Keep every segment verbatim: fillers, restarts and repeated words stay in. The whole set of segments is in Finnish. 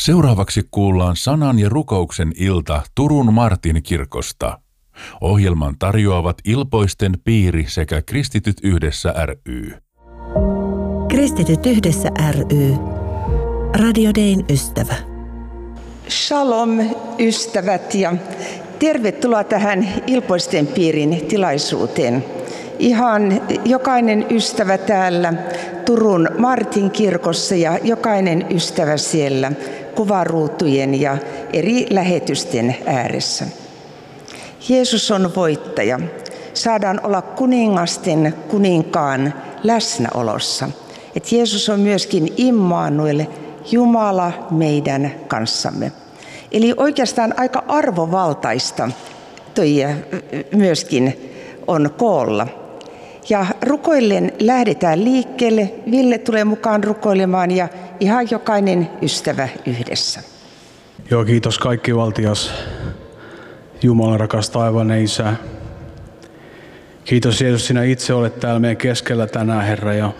Seuraavaksi kuullaan sanan ja rukouksen ilta Turun Martin kirkosta. Ohjelman tarjoavat Ilpoisten piiri sekä Kristityt yhdessä ry. Kristityt yhdessä ry. Radio Dayn ystävä. Shalom ystävät ja tervetuloa tähän Ilpoisten piirin tilaisuuteen. Ihan jokainen ystävä täällä Turun Martin kirkossa ja jokainen ystävä siellä kuvaruutujen ja eri lähetysten ääressä. Jeesus on voittaja. Saadaan olla kuningasten kuninkaan läsnäolossa. Et Jeesus on myöskin Immanuel, Jumala meidän kanssamme. Eli oikeastaan aika arvovaltaista toi myöskin on koolla. Ja rukoillen lähdetään liikkeelle. Ville tulee mukaan rukoilemaan ja ihan jokainen ystävä yhdessä. Joo, kiitos kaikkivaltias Jumala, rakas taivainen Isä. Kiitos Jeesus, sinä itse olet täällä meidän keskellä tänään, Herra. Ja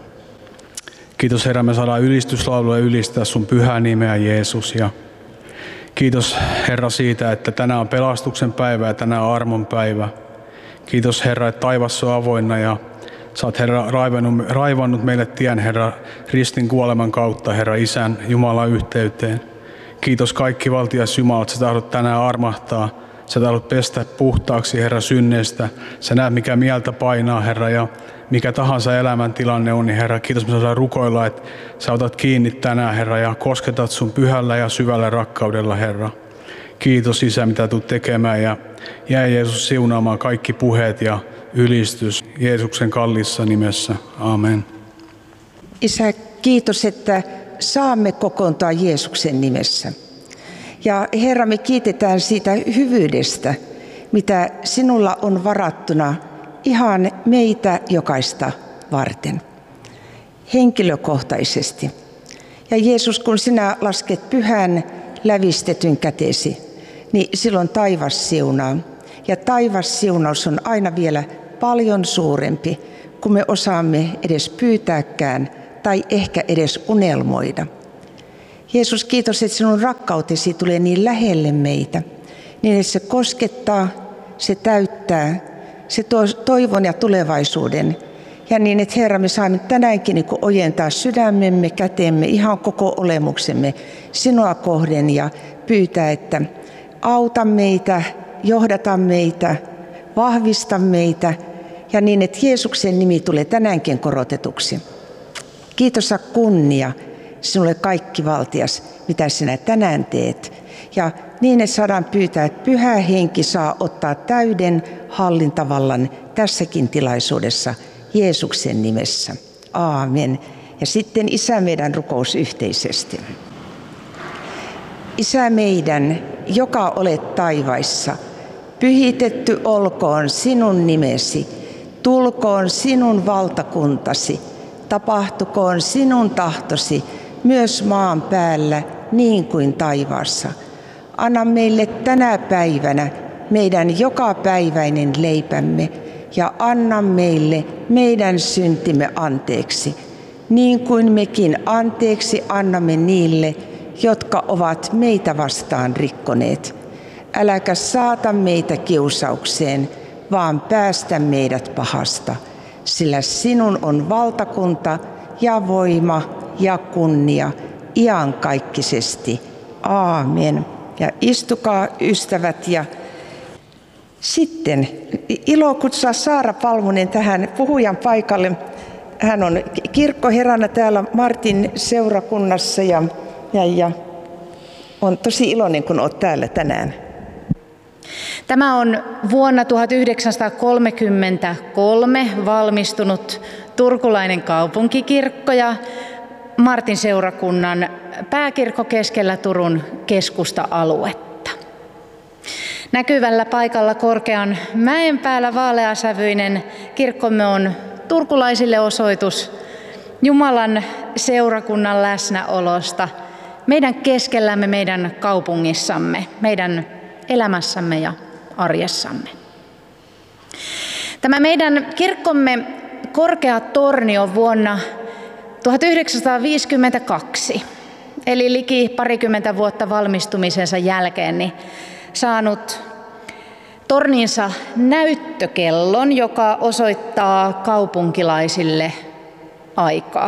kiitos Herra, me saadaan ylistyslauluja ylistää sun pyhää nimeä Jeesus. Ja kiitos Herra siitä, että tänään on pelastuksen päivä ja tänään on armon päivä. Kiitos Herra, että taivas on avoinna ja sä oot Herra raivannut, raivannut meille tien Herra ristin kuoleman kautta Herra Isän Jumalan yhteyteen. Kiitos kaikki valtias Jumala, että sä tahdot tänään armahtaa. Sä tahdot pestä puhtaaksi Herra synneistä. Sä näet mikä mieltä painaa Herra ja mikä tahansa elämäntilanne on, niin Herra, kiitos me saadaan rukoilla, että sä otat kiinni tänään Herra ja kosketat sun pyhällä ja syvällä rakkaudella Herra. Kiitos Isä, mitä tulet tekemään ja jää Jeesus siunaamaan kaikki puheet ja ylistys Jeesuksen kalliissa nimessä. Amen. Isä, kiitos, että saamme kokoontua Jeesuksen nimessä. Ja Herra, me kiitetään siitä hyvyydestä, mitä sinulla on varattuna ihan meitä jokaista varten. Henkilökohtaisesti. Ja Jeesus, kun sinä lasket pyhän lävistetyn kätesi, niin silloin taivas siunaa. Ja taivas siunaus on aina vielä paljon suurempi, kuin me osaamme edes pyytääkään tai ehkä edes unelmoida. Jeesus, kiitos, että sinun rakkautesi tulee niin lähelle meitä, niin että se koskettaa, se täyttää, se tuo toivon ja tulevaisuuden. Ja niin, että Herra, me saamme tänäänkin niin ojentaa sydämemme, kätemme, ihan koko olemuksemme sinua kohden ja pyytää, että auta meitä, johdata meitä, vahvista meitä ja niin, että Jeesuksen nimi tulee tänäänkin korotetuksi. Kiitos ja kunnia sinulle kaikki valtias, mitä sinä tänään teet. Ja niin, että saadaan pyytää, että Pyhä Henki saa ottaa täyden hallintavallan tässäkin tilaisuudessa Jeesuksen nimessä. Aamen. Ja sitten Isä meidän rukous yhteisesti. Isä meidän, joka olet taivaissa, pyhitetty olkoon sinun nimesi, tulkoon sinun valtakuntasi, tapahtukoon sinun tahtosi myös maan päällä niin kuin taivaassa. Anna meille tänä päivänä meidän jokapäiväinen leipämme ja anna meille meidän syntimme anteeksi, niin kuin mekin anteeksi annamme niille, jotka ovat meitä vastaan rikkoneet. Äläkä saata meitä kiusaukseen, vaan päästä meidät pahasta, sillä sinun on valtakunta ja voima ja kunnia iankaikkisesti. Aamen. Ja istukaa ystävät ja sitten ilo kutsua Saara Palmunen tähän puhujan paikalle. Hän on kirkkoherrana täällä Martin seurakunnassa ja, ja, ja on tosi iloinen, kun olet täällä tänään. Tämä on vuonna tuhatyhdeksänsataakolmekymmentäkolme valmistunut turkulainen kaupunkikirkko ja Martin seurakunnan pääkirkko keskellä Turun keskusta-aluetta. Näkyvällä paikalla korkean mäen päällä vaaleasävyinen kirkkomme on turkulaisille osoitus Jumalan seurakunnan läsnäolosta meidän keskellämme, meidän kaupungissamme, meidän elämässämme ja arjessamme. Tämä meidän kirkkomme korkea torni on vuonna tuhatyhdeksänsataaviisikymmentäkaksi eli liki parikymmentä vuotta valmistumisensa jälkeen, niin saanut torniinsa näyttökellon, joka osoittaa kaupunkilaisille aikaa.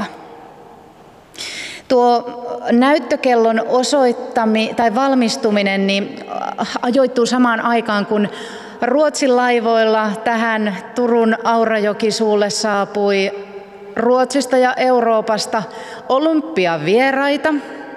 Tuo näyttökellon osoittami, tai valmistuminen niin ajoittuu samaan aikaan, kun Ruotsin laivoilla tähän Turun Aurajokisuulle saapui Ruotsista ja Euroopasta olympiavieraita,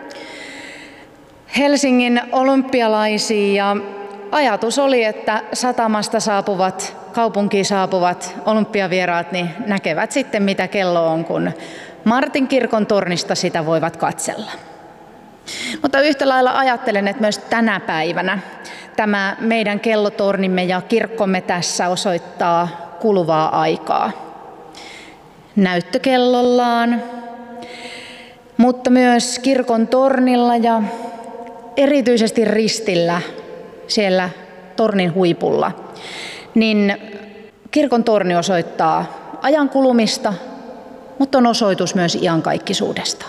Helsingin olympialaisia, ja ajatus oli, että satamasta saapuvat, kaupunkiin saapuvat olympiavieraat niin näkevät sitten, mitä kello on, kun Martin kirkon tornista sitä voivat katsella. Mutta yhtä lailla ajattelen, että myös tänä päivänä tämä meidän kellotornimme ja kirkkomme tässä osoittaa kuluvaa aikaa näyttökellollaan, mutta myös kirkon tornilla ja erityisesti ristillä siellä tornin huipulla, niin kirkon torni osoittaa ajan kulumista, mutta on osoitus myös iankaikkisuudesta.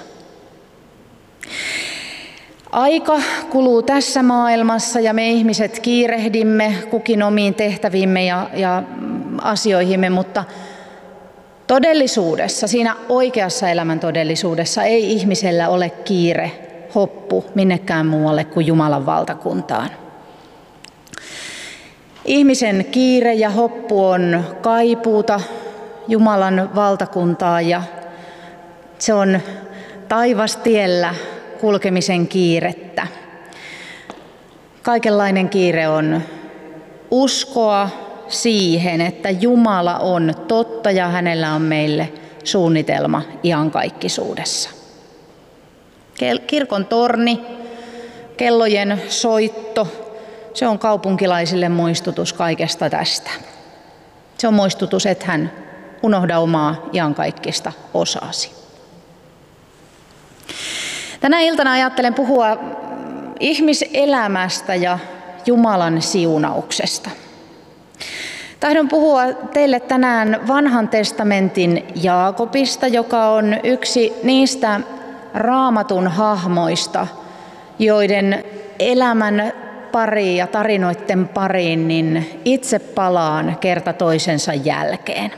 Aika kuluu tässä maailmassa ja me ihmiset kiirehdimme kukin omiin tehtäviimme ja, ja asioihimme, mutta todellisuudessa, siinä oikeassa elämän todellisuudessa ei ihmisellä ole kiire, hoppu minnekään muualle kuin Jumalan valtakuntaan. Ihmisen kiire ja hoppu on kaipuuta Jumalan valtakuntaa ja se on taivastiellä kulkemisen kiirettä. Kaikenlainen kiire on uskoa siihen, että Jumala on totta ja hänellä on meille suunnitelma iankaikkisuudessa. Kirkon torni, kellojen soitto, se on kaupunkilaisille muistutus kaikesta tästä. Se on muistutus, että hän unohda omaa iankaikkista osaasi. Tänä iltana ajattelen puhua ihmiselämästä ja Jumalan siunauksesta. Tahdon puhua teille tänään Vanhan testamentin Jaakobista, joka on yksi niistä Raamatun hahmoista, joiden elämän pariin ja tarinoiden pariin niin itse palaan kerta toisensa jälkeen.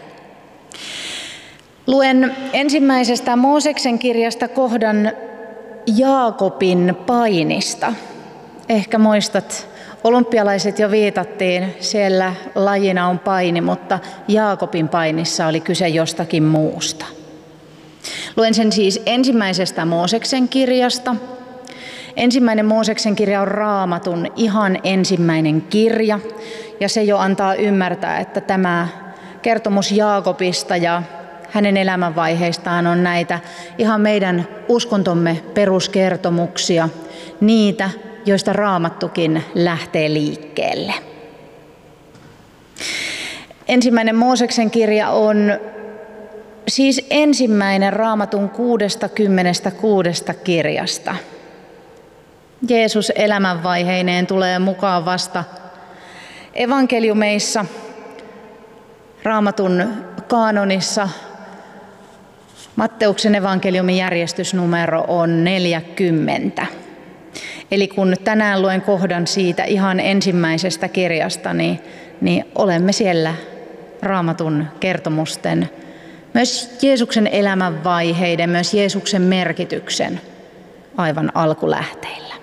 Luen ensimmäisestä Mooseksen kirjasta kohdan Jaakobin painista. Ehkä muistat, olympialaiset jo viitattiin, siellä lajina on paini, mutta Jaakobin painissa oli kyse jostakin muusta. Luen sen siis ensimmäisestä Mooseksen kirjasta. Ensimmäinen Mooseksen kirja on Raamatun ihan ensimmäinen kirja, ja se jo antaa ymmärtää, että tämä kertomus Jaakobista ja hänen elämänvaiheistaan on näitä ihan meidän uskontomme peruskertomuksia, niitä, joista Raamattukin lähtee liikkeelle. Ensimmäinen Mooseksen kirja on siis ensimmäinen Raamatun kuudestakymmenestäkuudesta kirjasta. Jeesus elämänvaiheineen tulee mukaan vasta evankeliumeissa, Raamatun kaanonissa. Matteuksen evankeliumin järjestysnumero on neljäkymmentä. Eli kun tänään luen kohdan siitä ihan ensimmäisestä kirjasta, niin, niin olemme siellä Raamatun kertomusten, myös Jeesuksen elämänvaiheiden, myös Jeesuksen merkityksen aivan alkulähteillä.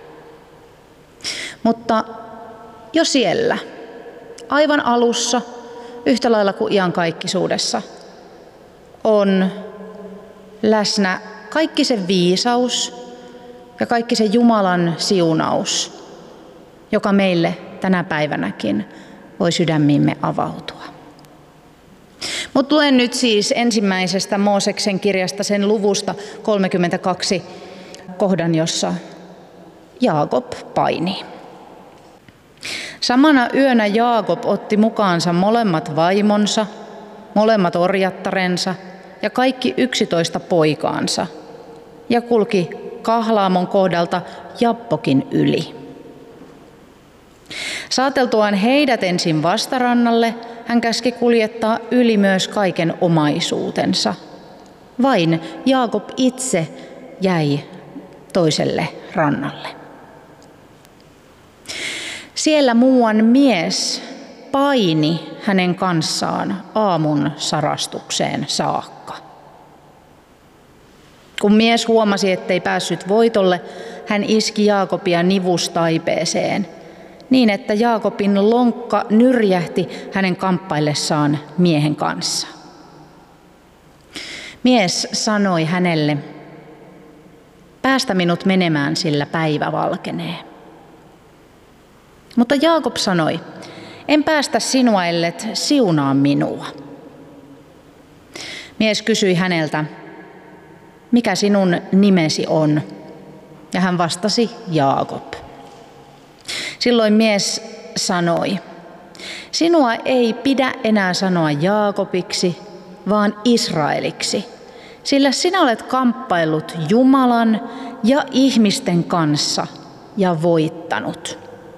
Mutta jo siellä, aivan alussa, yhtä lailla kuin iankaikkisuudessa, on läsnä kaikki se viisaus ja kaikki se Jumalan siunaus, joka meille tänä päivänäkin voi sydämiimme avautua. Mutta luen nyt siis ensimmäisestä Mooseksen kirjasta sen luvusta kolmekymmentäkaksi kohdan, jossa Jaakob painii. Samana yönä Jaakob otti mukaansa molemmat vaimonsa, molemmat orjattarensa ja kaikki yksitoista poikaansa ja kulki Kahlaamon kohdalta Jappokin yli. Saateltuaan heidät ensin vastarannalle, hän käski kuljettaa yli myös kaiken omaisuutensa. Vain Jaakob itse jäi toiselle rannalle. Siellä muuan mies paini hänen kanssaan aamun sarastukseen saakka. Kun mies huomasi, ettei päässyt voitolle, hän iski Jaakobia nivustaipeeseen, niin että Jaakobin lonkka nyrjähti hänen kamppaillessaan miehen kanssa. Mies sanoi hänelle, päästä minut menemään, sillä päivä valkenee. Mutta Jaakob sanoi, en päästä sinua, ellet siunaa minua. Mies kysyi häneltä, mikä sinun nimesi on? Ja hän vastasi, Jaakob. Silloin mies sanoi, sinua ei pidä enää sanoa Jaakobiksi, vaan Israeliksi, sillä sinä olet kamppaillut Jumalan ja ihmisten kanssa ja voittanut.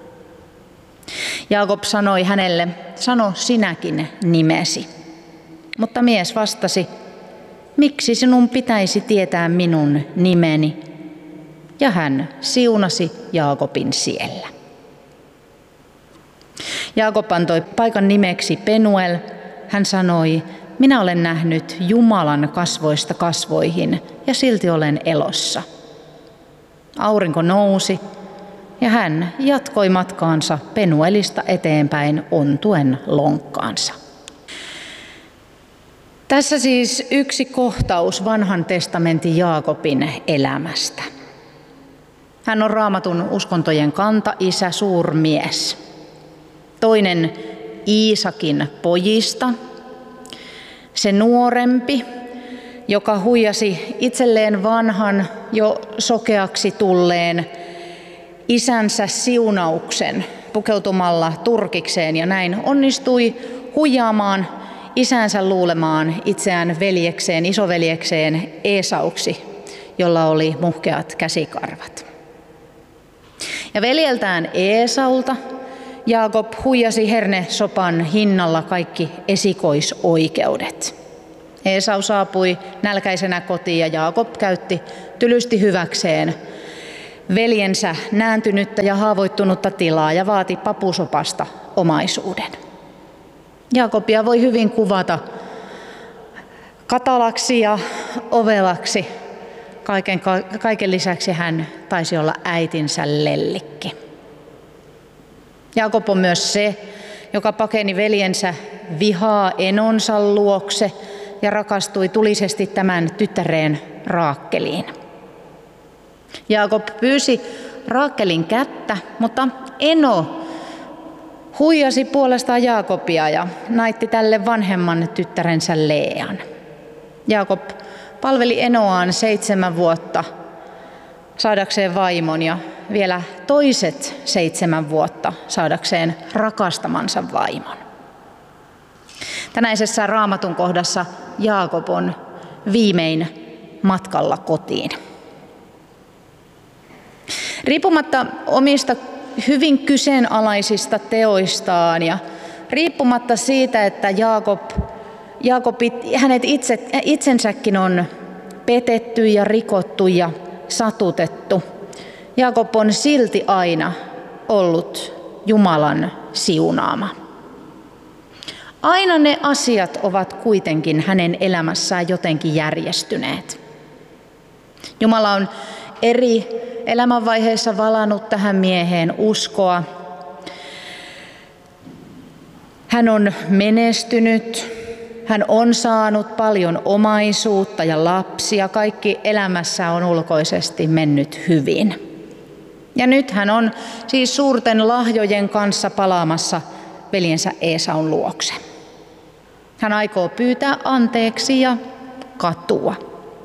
Jaakob sanoi hänelle, sano sinäkin nimesi. Mutta mies vastasi, miksi sinun pitäisi tietää minun nimeni? Ja hän siunasi Jaakobin siellä. Jaakob antoi paikan nimeksi Penuel. Hän sanoi, minä olen nähnyt Jumalan kasvoista kasvoihin ja silti olen elossa. Aurinko nousi ja hän jatkoi matkaansa Penuelista eteenpäin ontuen lonkkaansa. Tässä siis yksi kohtaus vanhan testamentin Jaakobin elämästä. Hän on Raamatun uskontojen kanta-isä, suurmies. Toinen Iisakin pojista, se nuorempi, joka huijasi itselleen vanhan jo sokeaksi tulleen isänsä siunauksen pukeutumalla turkikseen ja näin onnistui huijaamaan isänsä luulemaan itseään veljekseen, isoveljekseen Eesauksi, jolla oli muhkeat käsikarvat. Ja veljeltään Eesaulta Jaakob huijasi hernesopan hinnalla kaikki esikoisoikeudet. Eesau saapui nälkäisenä kotiin ja Jaakob käytti tylysti hyväkseen veljensä nääntynyttä ja haavoittunutta tilaa ja vaati papusopasta omaisuuden. Jaakobia voi hyvin kuvata katalaksi ja ovelaksi. Kaiken, kaiken lisäksi hän taisi olla äitinsä lellikki. Jaakob on myös se, joka pakeni veljensä vihaa enonsa luokse ja rakastui tulisesti tämän tyttäreen Raakkeliin. Jaakob pyysi Raakkelin kättä, mutta Eno huijasi puolestaan Jaakobia ja naitti tälle vanhemman tyttärensä Leean. Jaakob palveli Enoaan seitsemän vuotta saadakseen vaimon ja vielä toiset seitsemän vuotta saadakseen rakastamansa vaimon. Tänäisessä Raamatun kohdassa Jaakob on viimein matkalla kotiin. Riippumatta omista hyvin kyseenalaisista teoistaan ja riippumatta siitä, että Jaakob, Jaakob hänet itse, itsensäkin on petetty ja rikottu ja satutettu, Jaakob on silti aina ollut Jumalan siunaama. Aina ne asiat ovat kuitenkin hänen elämässään jotenkin järjestyneet. Jumala on eri elämänvaiheissa valannut tähän mieheen uskoa. Hän on menestynyt, hän on saanut paljon omaisuutta ja lapsia, kaikki elämässä on ulkoisesti mennyt hyvin. Ja nyt hän on siis suurten lahjojen kanssa palaamassa veljensä Eesaun luokse. Hän aikoo pyytää anteeksi ja katua.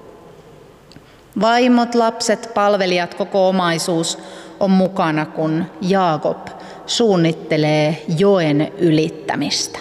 Vaimot, lapset, palvelijat, koko omaisuus on mukana, kun Jaakob suunnittelee joen ylittämistä.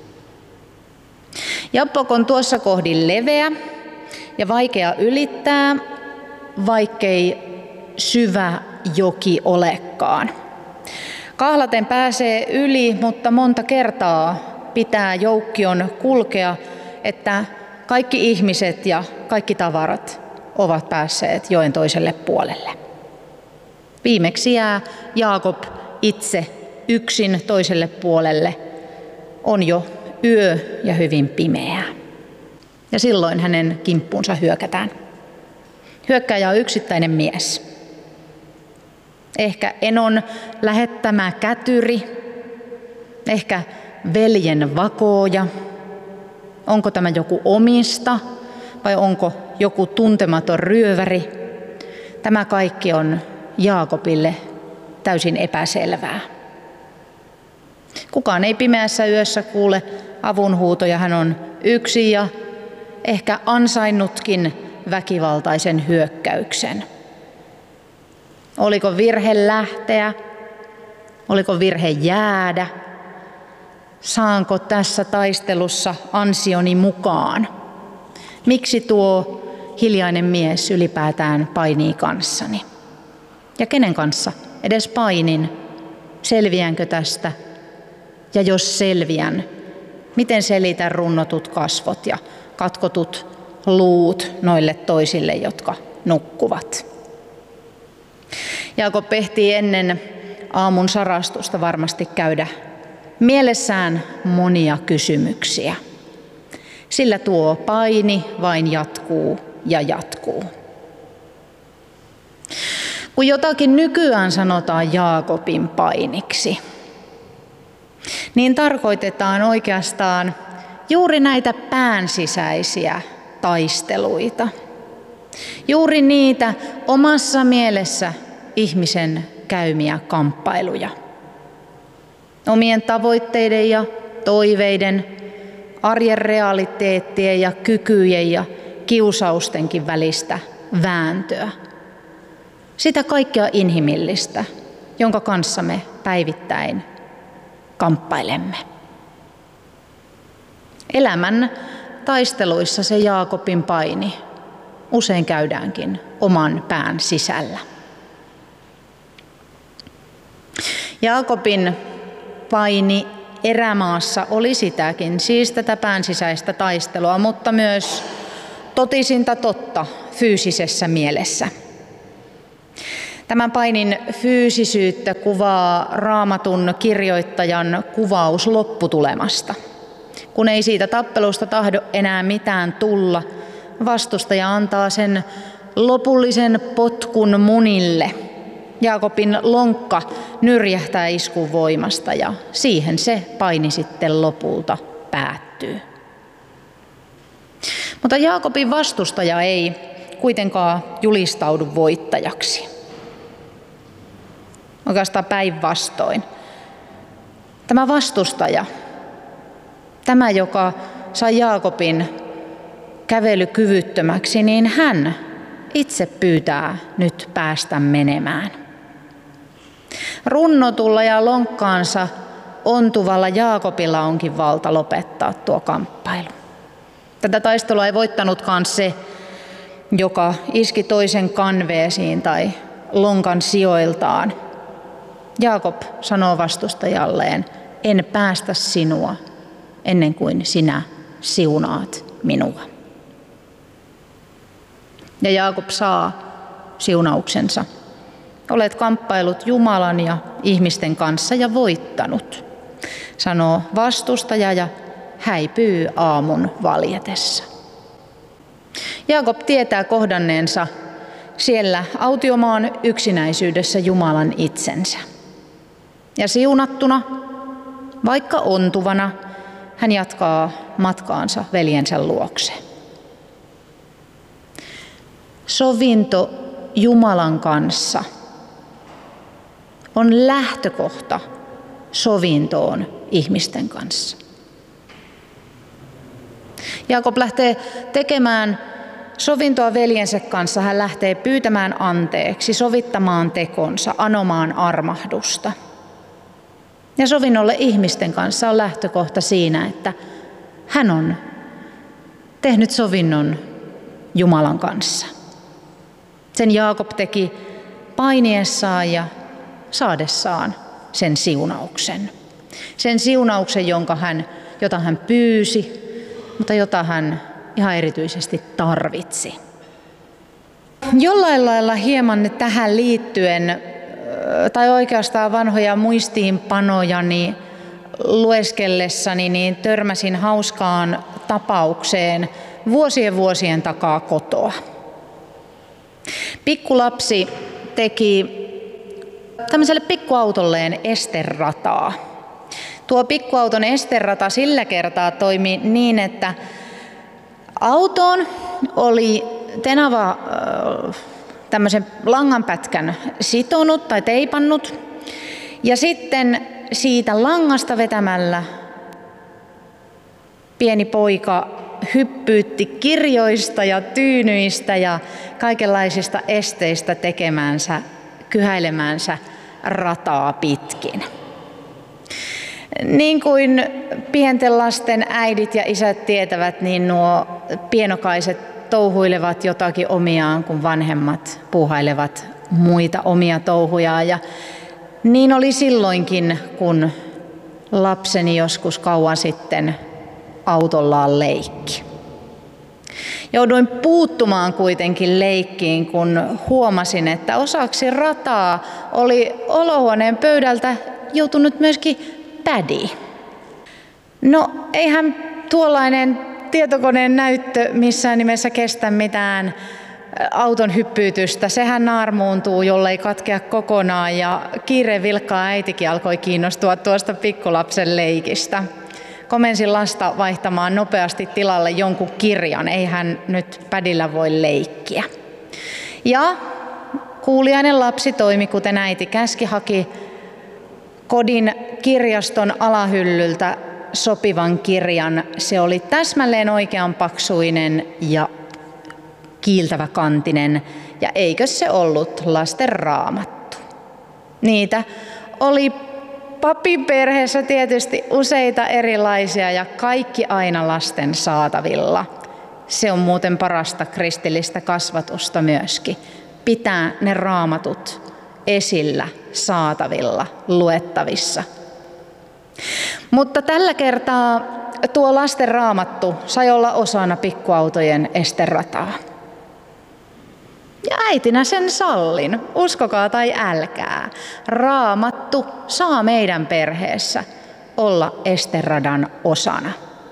Jabbok on tuossa kohdin leveä ja vaikea ylittää, vaikkei syvä joki olekaan. Kahlaten pääsee yli, mutta monta kertaa pitää joukkion kulkea, että kaikki ihmiset ja kaikki tavarat ovat päässeet joen toiselle puolelle. Viimeksi jää Jaakob itse yksin toiselle puolelle. On jo yö ja hyvin pimeää. Ja silloin hänen kimppuunsa hyökätään. Hyökkääjä on yksittäinen mies. Ehkä Enon lähettämä kätyri, ehkä veljen vakooja. Onko tämä joku omista vai onko joku tuntematon ryöväri? Tämä kaikki on Jaakobille täysin epäselvää. Kukaan ei pimeässä yössä kuule avunhuutoja. Hän on yksin ja ehkä ansainnutkin väkivaltaisen hyökkäyksen. Oliko virhe lähteä? Oliko virhe jäädä? Saanko tässä taistelussa ansioni mukaan? Miksi tuo hiljainen mies ylipäätään painii kanssani? Ja kenen kanssa edes painin? Selviänkö tästä? Ja jos selviän, miten selitän runnotut kasvot ja katkotut luut noille toisille, jotka nukkuvat? Jaakob ehtii ennen aamun sarastusta varmasti käydä mielessään monia kysymyksiä. Sillä tuo paini vain jatkuu ja jatkuu. Kun jotakin nykyään sanotaan Jaakobin painiksi, niin tarkoitetaan oikeastaan juuri näitä päänsisäisiä taisteluita. Juuri niitä omassa mielessä ihmisen käymiä kamppailuja. Omien tavoitteiden ja toiveiden, arjen realiteettien ja kykyjen ja kiusaustenkin välistä vääntöä. Sitä kaikkea inhimillistä, jonka kanssa me päivittäin kamppailemme. Elämän taisteluissa se Jaakobin paini usein käydäänkin oman pään sisällä. Jaakobin paini erämaassa oli sitäkin, siis tätä päänsisäistä taistelua, mutta myös totisinta totta fyysisessä mielessä. Tämän painin fyysisyyttä kuvaa Raamatun kirjoittajan kuvaus lopputulemasta. Kun ei siitä tappelusta tahdo enää mitään tulla, vastustaja antaa sen lopullisen potkun munille. Jaakobin lonkka nyrjähtää iskun voimasta ja siihen se paini sitten lopulta päättyy. Mutta Jaakobin vastustaja ei kuitenkaan julistaudu voittajaksi. Oikeastaan päinvastoin. Tämä vastustaja, tämä joka sai Jaakobin kävelykyvyttömäksi, niin hän itse pyytää nyt päästä menemään. Runnotulla ja lonkkaansa ontuvalla Jaakobilla onkin valta lopettaa tuo kamppailu. Tätä taistelua ei voittanutkaan se, joka iski toisen kanveesiin tai lonkan sijoiltaan. Jaakob sanoo vastustajalleen, en päästä sinua ennen kuin sinä siunaat minua. Ja Jaakob saa siunauksensa. Olet kamppailut Jumalan ja ihmisten kanssa ja voittanut, sanoo vastustaja ja häipyy aamun valjetessa. Jaakob tietää kohdanneensa siellä autiomaan yksinäisyydessä Jumalan itsensä. Ja siunattuna, vaikka ontuvana, hän jatkaa matkaansa veljensä luokse. Sovinto Jumalan kanssa on lähtökohta sovintoon ihmisten kanssa. Jaakob lähtee tekemään sovintoa veljensä kanssa. Hän lähtee pyytämään anteeksi, sovittamaan tekonsa, anomaan armahdusta. Ja sovinnolle ihmisten kanssa on lähtökohta siinä, että hän on tehnyt sovinnon Jumalan kanssa. Sen Jaakob teki painiessaan ja saadessaan sen siunauksen. Sen siunauksen, jonka hän, jota hän pyysi, mutta jota hän ihan erityisesti tarvitsi. Jollain lailla hieman tähän liittyen, tai oikeastaan vanhoja muistiinpanojani lueskellessani, niin törmäsin hauskaan tapaukseen vuosien vuosien takaa kotoa. Pikkulapsi teki tämmöiselle pikkuautolleen esterataa. Tuo pikkuauton esterata sillä kertaa toimi niin, että autoon oli tenava tämmöisen langanpätkän sitonut tai teipannut, ja sitten siitä langasta vetämällä pieni poika hyppyytti kirjoista ja tyynyistä ja kaikenlaisista esteistä tekemänsä, kyhäilemänsä rataa pitkin. Niin kuin pienten lasten äidit ja isät tietävät, niin nuo pienokaiset touhuilevat jotakin omiaan, kun vanhemmat puuhailevat muita omia touhujaan. Ja niin oli silloinkin, kun lapseni joskus kauan sitten autollaan leikki. Jouduin puuttumaan kuitenkin leikkiin, kun huomasin, että osaksi rataa oli olohuoneen pöydältä joutunut myöskin pädi. No eihän tuollainen tietokoneen näyttö missään nimessä kestä mitään auton hyppyytystä. Sehän naarmuuntuu, jollei katkea kokonaan, ja kiireen vilkkaa äitikin alkoi kiinnostua tuosta pikkulapsen leikistä. Komensin lasta vaihtamaan nopeasti tilalle jonkun kirjan, ei hän nyt pädillä voi leikkiä. Ja kuuliainen lapsi toimi, kuten äiti käski, haki kodin kirjaston alahyllyltä sopivan kirjan. Se oli täsmälleen oikean paksuinen ja kiiltävä kantinen, ja eikö se ollut lasten raamattu? Niitä oli papin perheessä tietysti useita erilaisia ja kaikki aina lasten saatavilla. Se on muuten parasta kristillistä kasvatusta myöskin. Pitää ne raamatut esillä, saatavilla, luettavissa. Mutta tällä kertaa tuo lasten raamattu sai olla osana pikkuautojen esterataa. Ja äitinä sen sallin, uskokaa tai älkää. Raamattu saa meidän perheessä olla esteradan osana.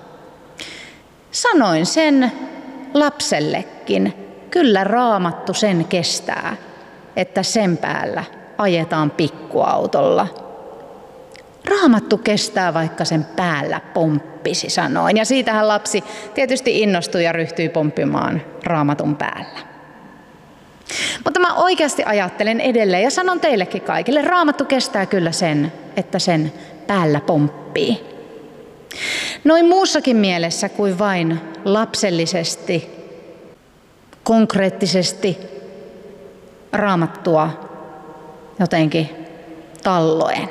Sanoin sen lapsellekin, kyllä raamattu sen kestää, että sen päällä ajetaan pikkuautolla. Raamattu kestää, vaikka sen päällä pomppisi, sanoin. Ja siitähän lapsi tietysti innostui ja ryhtyi pomppimaan raamatun päällä. Mutta mä oikeasti ajattelen edelleen ja sanon teillekin kaikille, raamattu kestää kyllä sen, että sen päällä pomppii. Noin muussakin mielessä kuin vain lapsellisesti, konkreettisesti raamattua jotenkin talloen.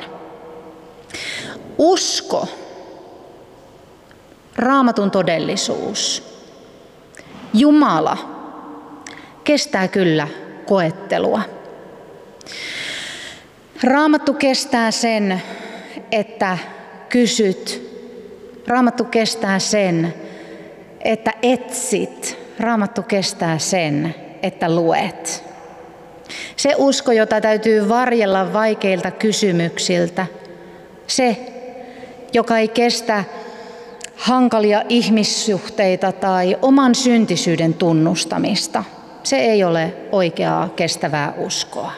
Usko, raamatun todellisuus, Jumala kestää kyllä koettelua. Raamattu kestää sen, että kysyt. Raamattu kestää sen, että etsit. Raamattu kestää sen, että luet. Se usko, jota täytyy varjella vaikeilta kysymyksiltä. Se, joka ei kestä hankalia ihmissuhteita tai oman syntisyyden tunnustamista. Se ei ole oikeaa kestävää uskoa.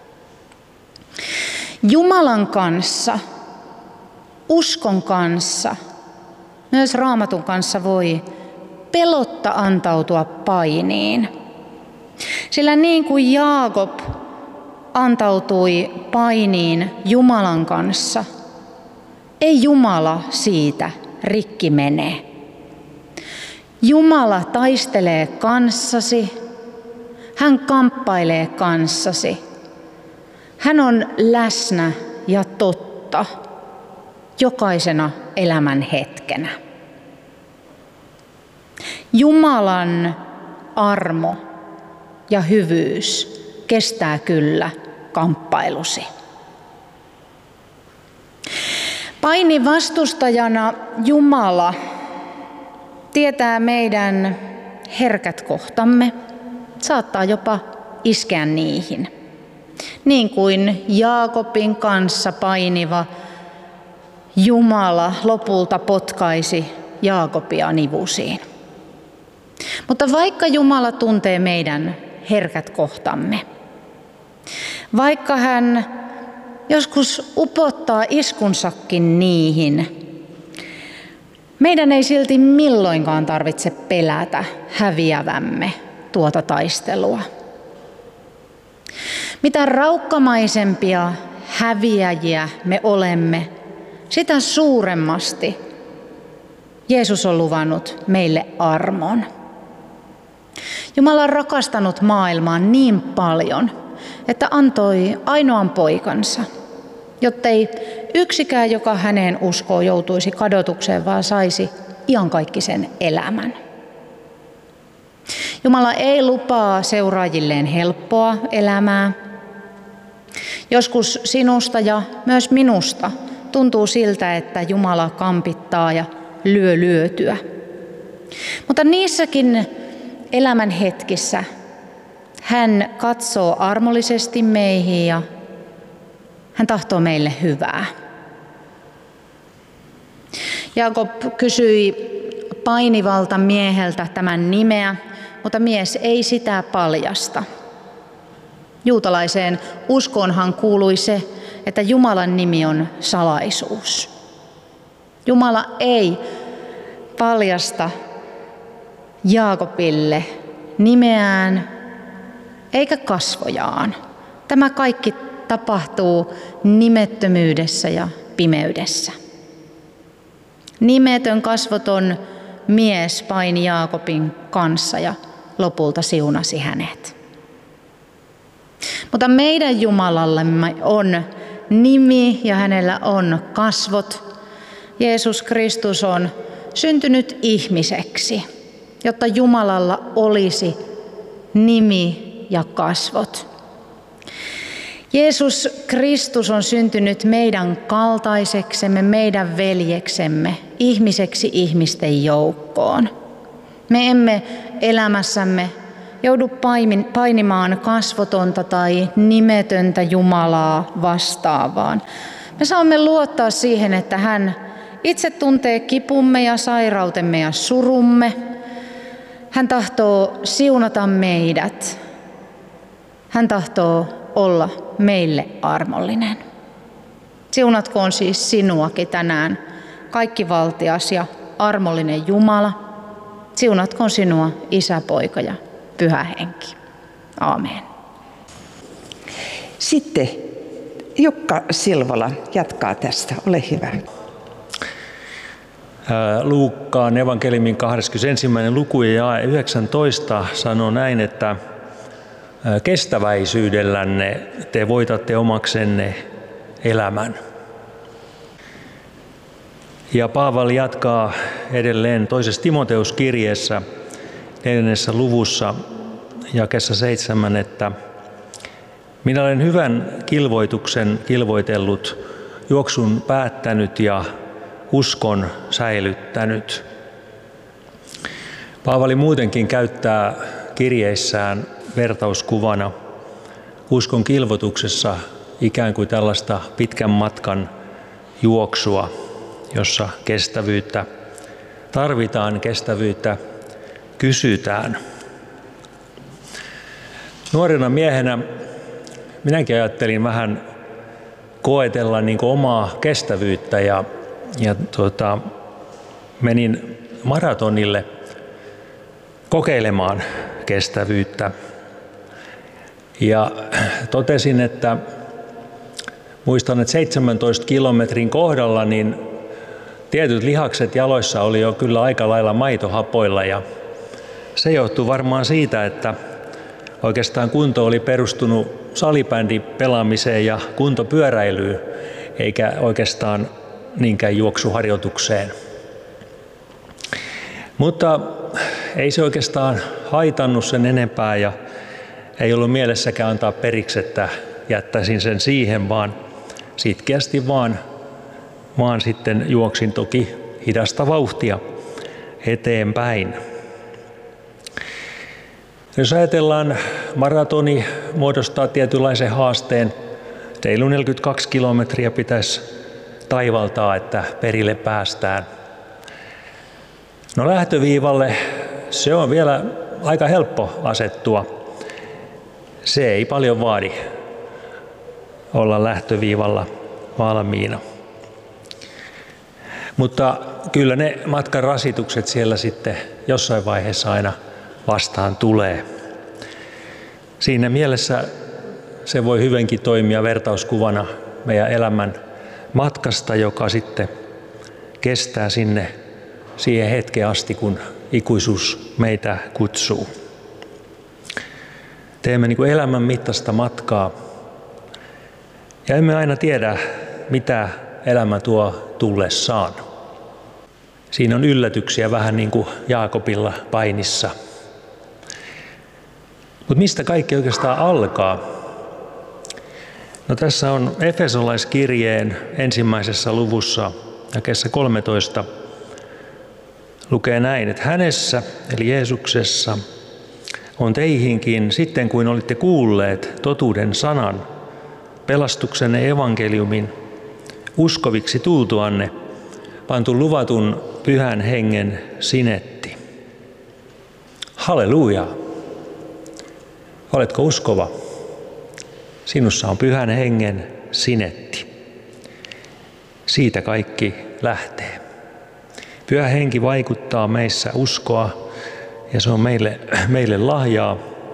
Jumalan kanssa, uskon kanssa, myös raamatun kanssa voi pelotta antautua painiin. Sillä niin kuin Jaakob antautui painiin Jumalan kanssa, ei Jumala siitä rikki mene. Jumala taistelee kanssasi, hän kamppailee kanssasi. Hän on läsnä ja totta jokaisena elämän hetkenä. Jumalan armo ja hyvyys kestää kyllä kamppailusi. Painin vastustajana Jumala tietää meidän herkät kohtamme, saattaa jopa iskeä niihin. Niin kuin Jaakobin kanssa painiva Jumala lopulta potkaisi Jaakobia nivusiin. Mutta vaikka Jumala tuntee meidän herkät kohtamme, vaikka hän joskus upottaa iskunsakin niihin, meidän ei silti milloinkaan tarvitse pelätä häviävämme tuota taistelua. Mitä raukkamaisempia häviäjiä me olemme, sitä suuremmasti Jeesus on luvannut meille armon. Jumala on rakastanut maailmaa niin paljon, että antoi ainoan poikansa, jottei yksikään, joka häneen uskoo, joutuisi kadotukseen, vaan saisi iankaikkisen elämän. Jumala ei lupaa seuraajilleen helppoa elämää. Joskus sinusta ja myös minusta tuntuu siltä, että Jumala kampittaa ja lyö lyötyä. Mutta niissäkin elämän hetkissä hän katsoo armollisesti meihin ja hän tahtoo meille hyvää. Jaakob kysyi painivalta mieheltä tämän nimeä, mutta mies ei sitä paljasta. Juutalaiseen uskoonhan kuului se, että Jumalan nimi on salaisuus. Jumala ei paljasta Jaakobille nimeään eikä kasvojaan. Tämä kaikki tapahtuu nimettömyydessä ja pimeydessä. Nimetön kasvoton mies paini Jaakobin kanssa ja lopulta siunasi hänet. Mutta meidän Jumalallemme on nimi ja hänellä on kasvot. Jeesus Kristus on syntynyt ihmiseksi, jotta Jumalalla olisi nimi ja kasvot. Jeesus Kristus on syntynyt meidän kaltaiseksemme, meidän veljeksemme, ihmiseksi ihmisten joukkoon. Me emme elämässämme joudu painimaan kasvotonta tai nimetöntä Jumalaa vastaavaan. Me saamme luottaa siihen, että hän itse tuntee kipumme ja sairautemme ja surumme. Hän tahtoo siunata meidät. Hän tahtoo olla meille armollinen. Siunatkoon siis sinuakin tänään, kaikkivaltias ja armollinen Jumala. Siunatkoon sinua Isä, Poika ja Pyhä Henki. Aamen. Sitten Jukka Silvola jatkaa tästä. Ole hyvä. Luukkaan evankeliumin kahdeskymmenesensimmäinen luku ja jae yhdeksäntoista sanoo näin, että kestäväisyydellänne te voitatte omaksenne elämän. Ja Paavali jatkaa edelleen toisessa Timoteuskirjeessä neljännessä luvussa jakeessa seitsemän, että minä olen hyvän kilvoituksen kilvoitellut, juoksun päättänyt ja uskon säilyttänyt. Paavali muutenkin käyttää kirjeissään vertauskuvana uskon kilvoituksessa ikään kuin tällaista pitkän matkan juoksua, jossa kestävyyttä tarvitaan, kestävyyttä kysytään. Nuorena miehenä minäkin ajattelin vähän koetella niin kuin omaa kestävyyttä ja, ja tuota, menin maratonille kokeilemaan kestävyyttä. Ja totesin, että muistan, että seitsemäntoista kilometrin kohdalla niin tietyt lihakset jaloissa oli jo kyllä aika lailla maitohapoilla ja se johtuu varmaan siitä, että oikeastaan kunto oli perustunut salibändin pelaamiseen ja kuntopyöräilyyn, eikä oikeastaan niinkään juoksuharjoitukseen. Mutta ei se oikeastaan haitannut sen enempää ja ei ollut mielessäkään antaa periksi, että jättäisin sen siihen, vaan sitkeästi vaan, vaan sitten juoksin toki hidasta vauhtia eteenpäin. Jos ajatellaan, maratoni muodostaa tietynlaisen haasteen. Reilu neljäkymmentäkaksi kilometriä pitäisi taivaltaa, että perille päästään. No lähtöviivalle se on vielä aika helppo asettua. Se ei paljon vaadi olla lähtöviivalla valmiina. Mutta kyllä ne matkan rasitukset siellä sitten jossain vaiheessa aina vastaan tulee. Siinä mielessä se voi hyvinkin toimia vertauskuvana meidän elämän matkasta, joka sitten kestää sinne siihen hetkeen asti, kun ikuisuus meitä kutsuu. Teemme niin kuin elämän mittaista matkaa ja emme aina tiedä, mitä elämä tuo tullessaan. Siinä on yllätyksiä vähän niin kuin Jaakobilla painissa. Mutta mistä kaikki oikeastaan alkaa? No tässä on Efesolaiskirjeen ensimmäisessä luvussa, jakeessa kolmetoista, lukee näin, että hänessä, eli Jeesuksessa, on teihinkin sitten kuin olitte kuulleet totuuden sanan, pelastuksenne evankeliumin, uskoviksi tultuanne, pantu luvatun pyhän hengen sinetti. Halleluja! Oletko uskova? Sinussa on pyhän hengen sinetti. Siitä kaikki lähtee. Pyhä henki vaikuttaa meissä uskoa ja se on meille, meille lahjaa.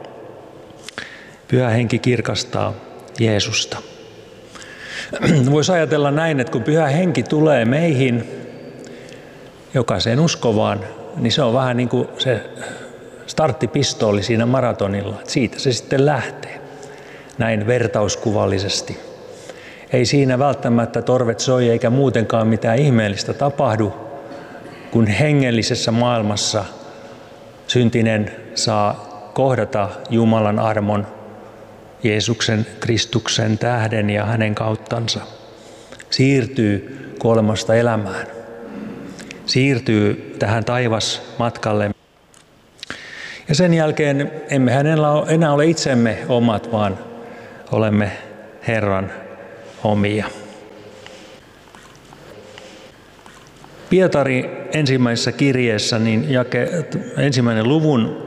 Pyhä henki kirkastaa Jeesusta. Voisi ajatella näin, että kun pyhä henki tulee meihin, jokaiseen uskovaan, niin se on vähän niin kuin se starttipistooli siinä maratonilla. Siitä se sitten lähtee, näin vertauskuvallisesti. Ei siinä välttämättä torvet soi eikä muutenkaan mitään ihmeellistä tapahdu, kun hengellisessä maailmassa syntinen saa kohdata Jumalan armon Jeesuksen Kristuksen tähden ja hänen kauttansa. Siirtyy kuolemasta elämään. Siirtyy tähän taivasmatkalle. Ja sen jälkeen emme enää ole itsemme omat, vaan olemme Herran omia. Pietari ensimmäisessä kirjeessä, niin jake, ensimmäinen luvun